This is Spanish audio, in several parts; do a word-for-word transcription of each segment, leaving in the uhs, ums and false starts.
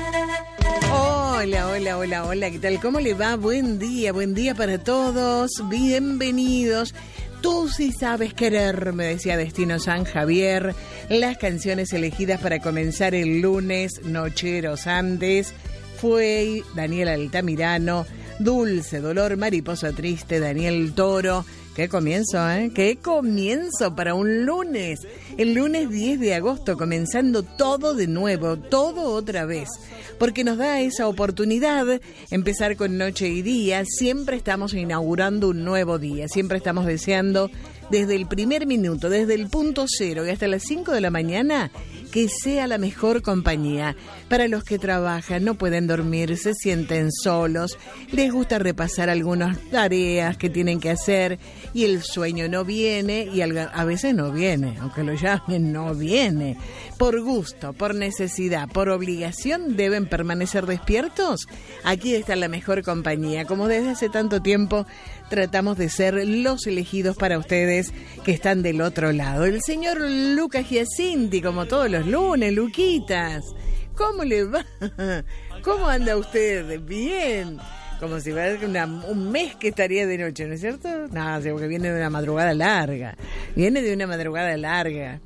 Hola, hola, hola, hola, ¿qué tal? ¿Cómo le va? Buen día, buen día para todos. Bienvenidos. Tú sí sabes querer, me decía Destino San Javier. Las canciones elegidas para comenzar el lunes, Nocheros Andes, fue Daniel Altamirano, Dulce Dolor, Mariposa Triste, Daniel Toro. Qué comienzo, ¿eh? Qué comienzo para un lunes. El lunes diez de agosto, comenzando todo de nuevo, todo otra vez. Porque nos da esa oportunidad, empezar con noche y día. Siempre estamos inaugurando un nuevo día. Siempre estamos deseando, desde el primer minuto, desde el punto cero y hasta las cinco de la mañana, que sea la mejor compañía. Para los que trabajan, no pueden dormir, se sienten solos, les gusta repasar algunas tareas que tienen que hacer y el sueño no viene y a veces no viene, aunque lo llamen, no viene. Por gusto, por necesidad, por obligación deben permanecer despiertos. Aquí está la mejor compañía. Como desde hace tanto tiempo tratamos de ser los elegidos para ustedes que están del otro lado. El señor Lucas Giacinti, como todos los lunes. Luquitas, ¿cómo le va? ¿Cómo anda usted? Bien. Como si fuera una, un mes que estaría de noche, ¿no es cierto? No, porque viene de una madrugada larga. Viene de una madrugada larga.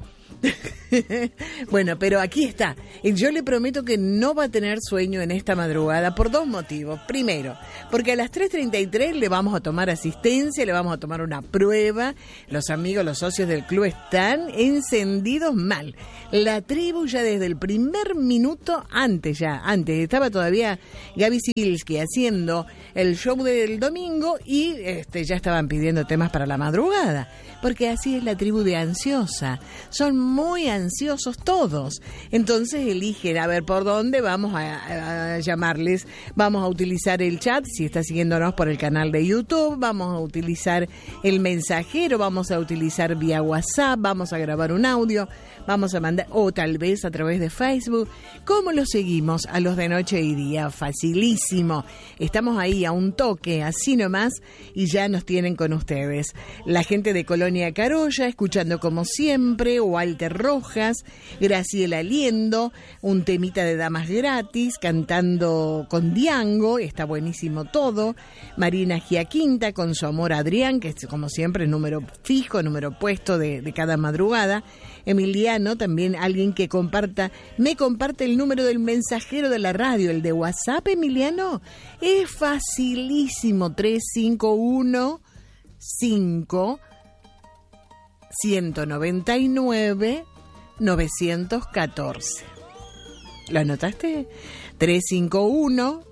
Bueno, pero aquí está. Yo le prometo que no va a tener sueño en esta madrugada por dos motivos. Primero, porque a las tres treinta y tres le vamos a tomar asistencia, le vamos a tomar una prueba. Los amigos, los socios del club están encendidos mal. La tribu ya desde el primer minuto, antes ya, antes, estaba todavía Gaby Sibilski haciendo el show del domingo y este ya estaban pidiendo temas para la madrugada. Porque así es la tribu de ansiosa. Son muy ansiosos todos. Entonces eligen a ver por dónde vamos a, a llamarles. Vamos a utilizar el chat, si está siguiéndonos por el canal de YouTube. Vamos a utilizar el mensajero. Vamos a utilizar vía WhatsApp. Vamos a grabar un audio. Vamos a mandar, o tal vez a través de Facebook. ¿Cómo lo seguimos a los de noche y día? Facilísimo. Estamos ahí a un toque, así nomás, y ya nos tienen con ustedes. La gente de Colonia Carolla, escuchando como siempre, Walter Rojas, Graciela Liendo, un temita de damas gratis, cantando con Diango, está buenísimo todo. Marina Giaquinta con su amor a Adrián, que es como siempre número fijo, número puesto de, de cada madrugada. Emiliano, también alguien que comparta, me comparte el número del mensajero de la radio, el de WhatsApp, Emiliano. Es facilísimo, tres cinco uno cinco uno nueve nueve nueve uno cuatro. ¿Lo anotaste? tres cinco uno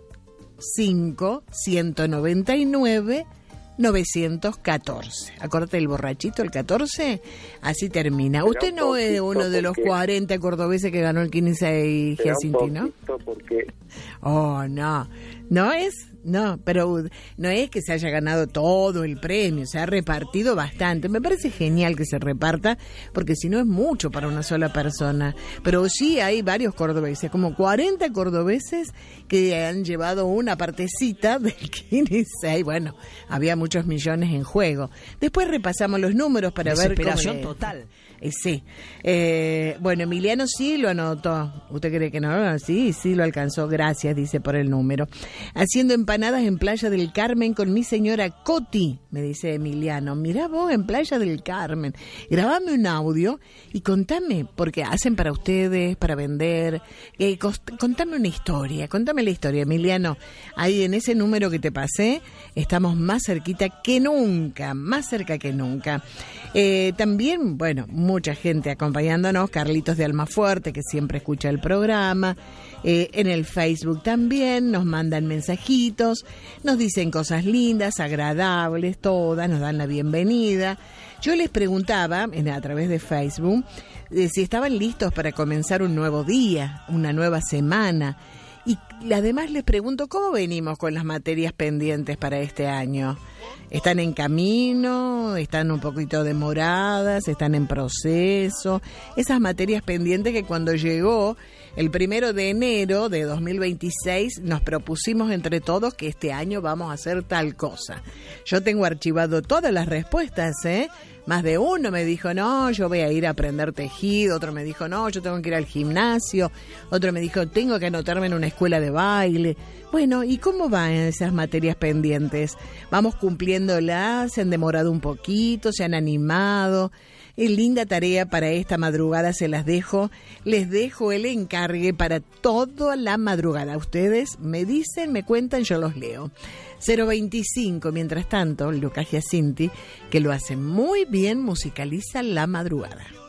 cinco uno nueve nueve nueve uno cuatro. Acordate del borrachito, el catorce, así termina. Usted no es uno de los cuarenta cordobeses que ganó el quince y Giacinti, ¿no? Porque... Oh, no, no es... No, pero no es que se haya ganado todo el premio, se ha repartido bastante. Me parece genial que se reparta, porque si no es mucho para una sola persona. Pero sí hay varios cordobeses, como cuarenta cordobeses que han llevado una partecita del quince. Y bueno, había muchos millones en juego. Después repasamos los números para ver cómo... Desesperación total. Eh, sí. Eh, bueno, Emiliano sí lo anotó. ¿Usted cree que no? Sí, sí lo alcanzó. Gracias, dice, por el número. Haciendo empanadas en Playa del Carmen con mi señora Coti, me dice Emiliano. Mirá vos, en Playa del Carmen. Grabame un audio y contame, porque hacen para ustedes, para vender. Eh, cost- contame una historia, contame la historia, Emiliano. Ahí en ese número que te pasé, estamos más cerquita que nunca, más cerca que nunca. Eh, también, bueno, mucha gente acompañándonos, Carlitos de Almafuerte, que siempre escucha el programa, eh, en el Facebook también, nos mandan mensajitos, nos dicen cosas lindas, agradables, todas, nos dan la bienvenida. Yo les preguntaba, en, a través de Facebook, eh, si estaban listos para comenzar un nuevo día, una nueva semana, y además les pregunto cómo venimos con las materias pendientes para este año. ¿Están en camino? ¿Están un poquito demoradas? ¿Están en proceso? Esas materias pendientes que cuando llegó el primero de enero de dos mil veintiséis nos propusimos entre todos que este año vamos a hacer tal cosa. Yo tengo archivado todas las respuestas, ¿eh? Más de uno me dijo, no, yo voy a ir a aprender tejido. Otro me dijo, no, yo tengo que ir al gimnasio. Otro me dijo, tengo que anotarme en una escuela de baile. Bueno, ¿y cómo van esas materias pendientes? Vamos cumpliéndolas, se han demorado un poquito, se han animado. Es linda tarea para esta madrugada, se las dejo. Les dejo el encargue para toda la madrugada. Ustedes me dicen, me cuentan, yo los leo. cero veinticinco, mientras tanto, Lucas Giacinti, que lo hace muy bien, musicaliza la madrugada.